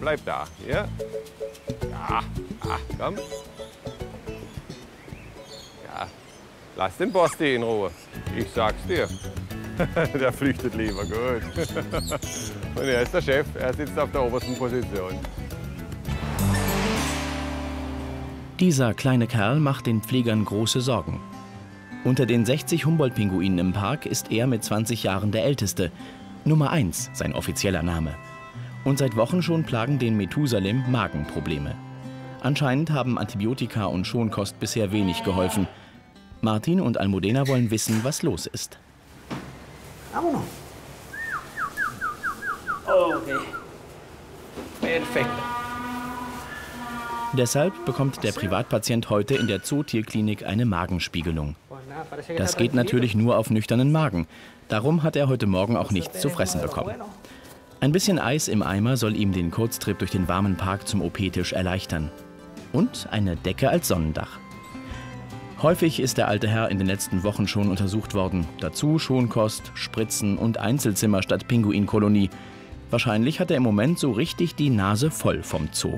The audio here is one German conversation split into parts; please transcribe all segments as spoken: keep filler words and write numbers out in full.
bleib da. Hier. Ja, ja, komm. Ja, lass den Basti in Ruhe. Ich sag's dir. Der flüchtet lieber, gut. Und er ist der Chef, er sitzt auf der obersten Position. Dieser kleine Kerl macht den Pflegern große Sorgen. Unter den sechzig Humboldt-Pinguinen im Park ist er mit zwanzig Jahren der älteste. Nummer eins, sein offizieller Name. Und seit Wochen schon plagen den Methusalem Magenprobleme. Anscheinend haben Antibiotika und Schonkost bisher wenig geholfen. Martin und Almudena wollen wissen, was los ist. Okay. Perfekt. Deshalb bekommt der Privatpatient heute in der Zootierklinik eine Magenspiegelung. Das geht natürlich nur auf nüchternen Magen. Darum hat er heute Morgen auch nichts zu fressen bekommen. Ein bisschen Eis im Eimer soll ihm den Kurztrip durch den warmen Park zum O P-Tisch erleichtern. Und eine Decke als Sonnendach. Häufig ist der alte Herr in den letzten Wochen schon untersucht worden. Dazu Schonkost, Spritzen und Einzelzimmer statt Pinguinkolonie. Wahrscheinlich hat er im Moment so richtig die Nase voll vom Zoo.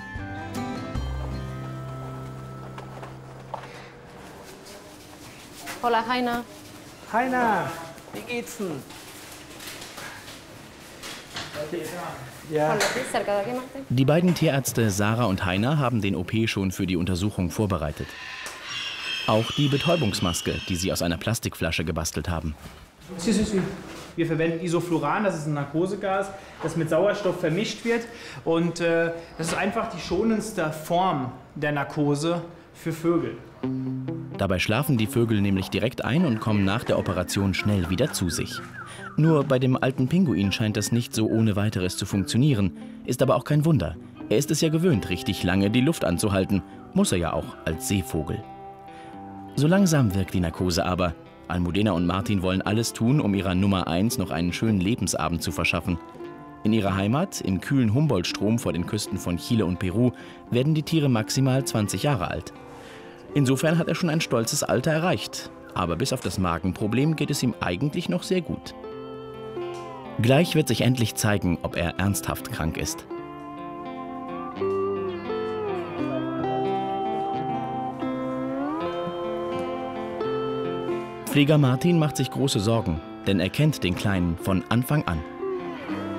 Hola, Heiner. Heiner, wie geht's denn? Ja. Die beiden Tierärzte Sarah und Heiner haben den O P schon für die Untersuchung vorbereitet. Auch die Betäubungsmaske, die sie aus einer Plastikflasche gebastelt haben. Wir verwenden Isofluran, das ist ein Narkosegas, das mit Sauerstoff vermischt wird. Und äh, das ist einfach die schonendste Form der Narkose für Vögel. Dabei schlafen die Vögel nämlich direkt ein und kommen nach der Operation schnell wieder zu sich. Nur bei dem alten Pinguin scheint das nicht so ohne weiteres zu funktionieren. Ist aber auch kein Wunder. Er ist es ja gewöhnt, richtig lange die Luft anzuhalten. Muss er ja auch als Seevogel. So langsam wirkt die Narkose aber. Almudena und Martin wollen alles tun, um ihrer Nummer eins noch einen schönen Lebensabend zu verschaffen. In ihrer Heimat, im kühlen Humboldt-Strom vor den Küsten von Chile und Peru, werden die Tiere maximal zwanzig Jahre alt. Insofern hat er schon ein stolzes Alter erreicht. Aber bis auf das Magenproblem geht es ihm eigentlich noch sehr gut. Gleich wird sich endlich zeigen, ob er ernsthaft krank ist. Pfleger Martin macht sich große Sorgen, denn er kennt den Kleinen von Anfang an.